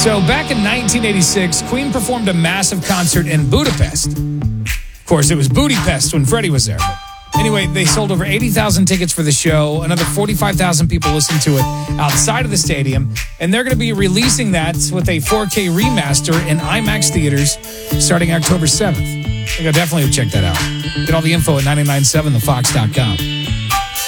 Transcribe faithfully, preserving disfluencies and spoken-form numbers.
So back in nineteen eighty-six, Queen performed a massive concert in Budapest. Of course, it was Bootypest when Freddie was there. Anyway, they sold over eighty thousand tickets for the show. Another forty-five thousand people listened to it outside of the stadium. And they're going to be releasing that with a four K remaster in IMAX theaters starting October seventh. I think I'll definitely check that out. Get all the info at nine nine seven the fox dot com.